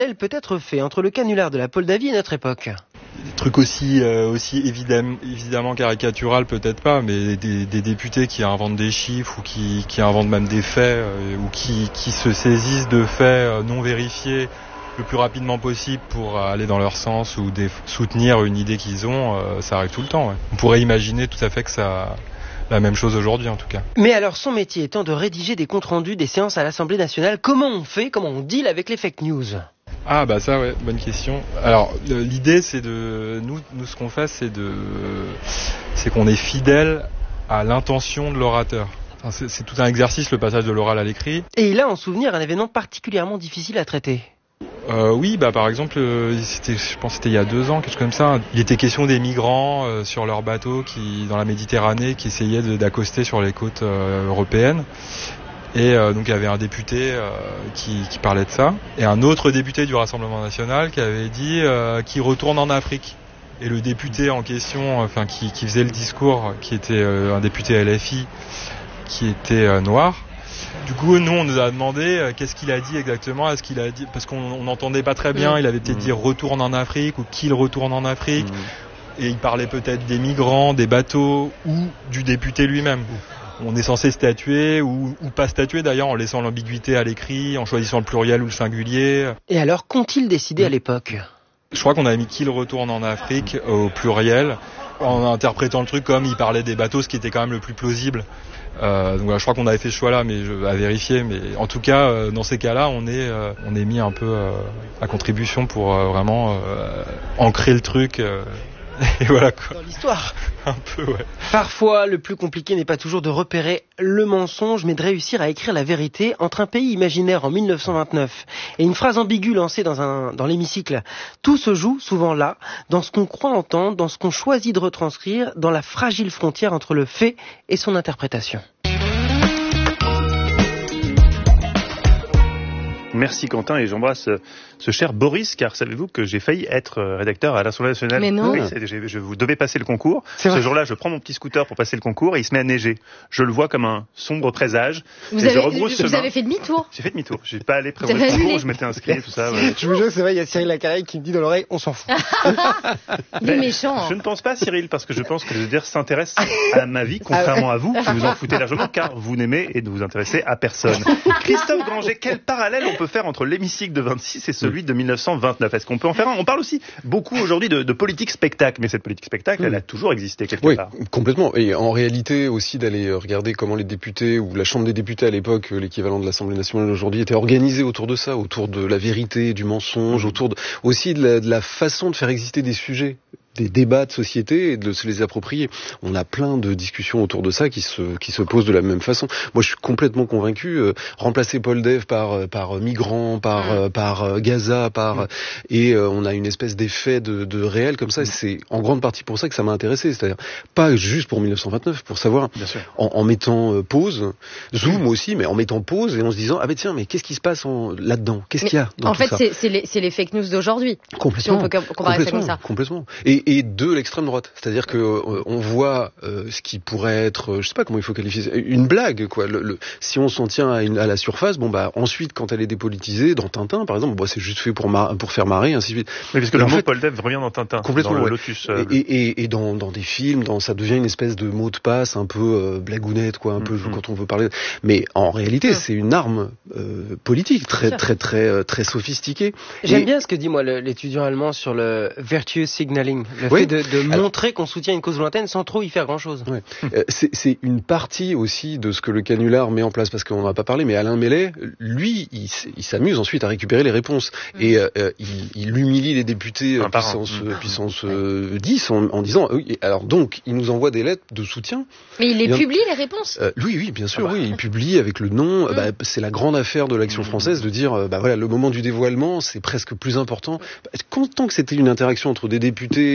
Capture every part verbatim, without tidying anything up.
peut être fait entre le canular de la Moldavie et notre époque? Des trucs aussi, euh, aussi évidemment, évidemment caricatural, peut-être pas, mais des, des députés qui inventent des chiffres ou qui, qui inventent même des faits euh, ou qui, qui se saisissent de faits euh, non vérifiés le plus rapidement possible pour aller dans leur sens ou des, soutenir une idée qu'ils ont, euh, ça arrive tout le temps. Ouais. On pourrait imaginer tout à fait que ça... la même chose aujourd'hui en tout cas. Mais alors son métier étant de rédiger des comptes rendus des séances à l'Assemblée nationale, comment on fait, comment on deal avec les fake news? Ah bah ça ouais, bonne question. Alors l'idée c'est de, nous, nous ce qu'on fait c'est de, c'est qu'on est fidèle à l'intention de l'orateur. Enfin, c'est, c'est tout un exercice le passage de l'oral à l'écrit. Et il a en souvenir un événement particulièrement difficile à traiter. Euh, oui, bah par exemple, euh, c'était, je pense que c'était il y a deux ans, quelque chose comme ça. Il était question des migrants euh, sur leur bateau qui, dans la Méditerranée, qui essayaient de, d'accoster sur les côtes euh, européennes. Et euh, donc il y avait un député euh, qui, qui parlait de ça, et un autre député du Rassemblement National qui avait dit euh, qu'il retourne en Afrique. Et le député en question, enfin qui, qui faisait le discours, qui était euh, un député L F I, qui était euh, noir. Du coup, nous, on nous a demandé euh, qu'est-ce qu'il a dit exactement. Est-ce qu'il a dit, parce qu'on n'entendait pas très bien, mmh. il avait peut-être mmh. dit retourne en Afrique ou qu'il retourne en Afrique. Mmh. Et il parlait peut-être des migrants, des bateaux ou du député lui-même. Mmh. On est censé statuer ou, ou pas statuer d'ailleurs en laissant l'ambiguïté à l'écrit, en choisissant le pluriel ou le singulier. Et alors, qu'ont-ils décidé mmh. à l'époque ? Je crois qu'on avait mis qu'il retourne en Afrique au pluriel, en interprétant le truc comme il parlait des bateaux, ce qui était quand même le plus plausible. Euh, donc voilà, je crois qu'on avait fait ce choix-là, mais je, à vérifier. Mais en tout cas, euh, dans ces cas-là, on est, euh, on est mis un peu euh, à contribution pour euh, vraiment euh, ancrer le truc. Euh, et voilà quoi. Dans l'histoire. Un peu, ouais. Parfois, le plus compliqué n'est pas toujours de repérer le mensonge, mais de réussir à écrire la vérité entre un pays imaginaire en dix-neuf cent vingt-neuf et une phrase ambiguë lancée dans un dans l'hémicycle. Tout se joue souvent là, dans ce qu'on croit entendre, dans ce qu'on choisit de retranscrire, dans la fragile frontière entre le fait et son interprétation. Merci Quentin, et j'embrasse ce cher Boris, car savez-vous que j'ai failli être rédacteur à l'Assemblée nationale. Mais non. Oui, je, je vous devais passer le concours. C'est ce vrai. jour-là, je prends mon petit scooter pour passer le concours et il se met à neiger. Je le vois comme un sombre présage. Vous, et avez, je rebrousse vous chemin. avez fait demi-tour. J'ai fait demi-tour. J'ai pas allé prévoir le concours, je m'étais inscrit, tout ça. Ouais. Je vous jure, c'est vrai, il y a Cyril Lacaille qui me dit dans l'oreille, on s'en fout. Il est méchant. Je ne pense pas, Cyril, parce que je pense que le dire s'intéresse à ma vie, contrairement à vous, qui vous en foutez largement, car vous n'aimez et ne vous intéressez à personne. Christophe Granger, quel parallèle on peut faire entre l'hémicycle de vingt-six et celui de dix-neuf cent vingt-neuf? Est-ce qu'on peut en faire un? On parle aussi beaucoup aujourd'hui de, de politique spectacle, mais cette politique spectacle, mmh. elle a toujours existé quelque oui, part. Oui, complètement. Et en réalité aussi d'aller regarder comment les députés, ou la Chambre des députés à l'époque, l'équivalent de l'Assemblée nationale aujourd'hui, était organisée autour de ça, autour de la vérité, du mensonge, mmh. autour de, aussi de la, de la façon de faire exister des sujets, des débats de société et de se les approprier. On a plein de discussions autour de ça qui se qui se posent de la même façon. Moi, je suis complètement convaincu. Euh, remplacer Paul Dev par par migrant, par mmh. euh, par Gaza, par mmh. et euh, on a une espèce d'effet de, de réel comme ça. Mmh. C'est en grande partie pour ça que ça m'a intéressé. C'est-à-dire pas juste pour dix-neuf cent vingt-neuf, pour savoir en, en mettant euh, pause, zoom mmh. aussi, mais en mettant pause et en se disant ah ben tiens, mais qu'est-ce qui se passe en, là-dedans? Qu'est-ce mais qu'il y a dans en tout fait, ça? c'est c'est les c'est les fake news d'aujourd'hui. Complètement. Si on peut comparer ça comme ça. Complètement. Et et de l'extrême droite, c'est-à-dire que euh, on voit euh, ce qui pourrait être, euh, je sais pas comment il faut qualifier ça, une blague quoi. Le, le, si on s'en tient à, une, à la surface, bon bah ensuite quand elle est dépolitisée, dans Tintin par exemple, bon, c'est juste fait pour mar- pour faire marrer, ainsi de suite. Mais parce que mais le mot fait, Paul Dev revient dans Tintin, complètement, dans le ouais. Lotus. Euh, et, et, et dans dans des films, dans ça devient une espèce de mot de passe un peu euh, blagounette quoi, un mm-hmm. peu quand on veut parler. Mais en réalité, mm. c'est une arme euh, politique très très très très, très sophistiquée. J'aime et... bien ce que dit moi le, l'étudiant allemand sur le virtue signaling, le oui. fait de, de Alors, montrer qu'on soutient une cause lointaine sans trop y faire grand-chose. Ouais. euh, c'est, c'est une partie aussi de ce que le canular met en place, parce qu'on n'en a pas parlé, mais Alain Mellet, lui, il, il s'amuse ensuite à récupérer les réponses. Mmh. Et euh, il, il humilie les députés euh, puissance, mmh. puissance euh, dix en, en disant, oui, alors donc, il nous envoie des lettres de soutien. Mais il les bien, publie, les réponses euh, Oui, oui, bien sûr, ah bah. oui, il publie avec le nom. Mmh. Bah, c'est la grande affaire de l'Action française de dire, euh, bah voilà, le moment du dévoilement, c'est presque plus important. Quand, tant que c'était une interaction entre des députés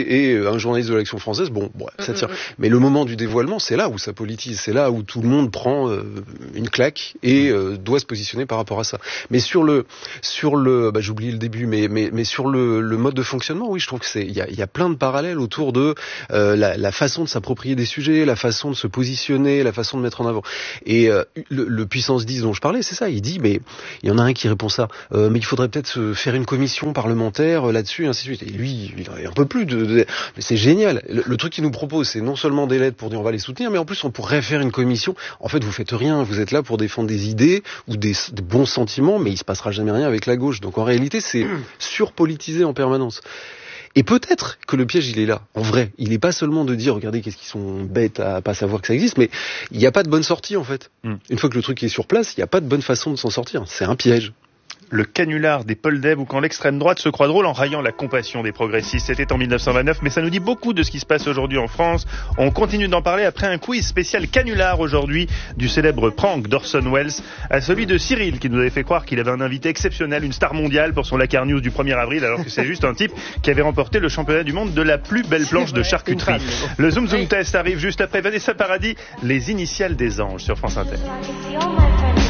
et un journaliste de l'Action française, bon, bon ça tient. Mais le moment du dévoilement, c'est là où ça politise, c'est là où tout le monde prend euh, une claque et euh, doit se positionner par rapport à ça. Mais sur le, sur le, bah, j'oublie le début, mais mais mais sur le, le mode de fonctionnement, oui, je trouve que c'est, il y a, il y a plein de parallèles autour de euh, la, la façon de s'approprier des sujets, la façon de se positionner, la façon de mettre en avant. Et euh, le, le puissance dix dont je parlais, c'est ça. Il dit, mais il y en a un qui répond ça. Euh, mais il faudrait peut-être se faire une commission parlementaire là-dessus, et ainsi de suite. Et lui, il en peut plus de, de... mais c'est génial. Le, le truc qu'il nous propose, c'est non seulement des lettres pour dire on va les soutenir, mais en plus on pourrait faire une commission. En fait, vous faites rien. Vous êtes là pour défendre des idées ou des, des bons sentiments, mais il se passera jamais rien avec la gauche. Donc en réalité, c'est surpolitisé en permanence. Et peut-être que le piège, il est là. En vrai, il n'est pas seulement de dire, regardez, qu'est-ce qu'ils sont bêtes à pas savoir que ça existe, mais il n'y a pas de bonne sortie, en fait. Mm. Une fois que le truc est sur place, il n'y a pas de bonne façon de s'en sortir. C'est un piège. Le canular des Poldeb, ou quand l'extrême droite se croit drôle en raillant la compassion des progressistes. C'était en dix-neuf cent vingt-neuf, mais ça nous dit beaucoup de ce qui se passe aujourd'hui en France. On continue d'en parler après un quiz spécial canular aujourd'hui, du célèbre prank d'Orson Welles à celui de Cyril, qui nous avait fait croire qu'il avait un invité exceptionnel, une star mondiale pour son Lakar News du premier avril, alors que c'est juste un type qui avait remporté le championnat du monde de la plus belle planche de charcuterie. Le Zoom Zoom Test arrive juste après Vanessa Paradis, les initiales des anges sur France Inter.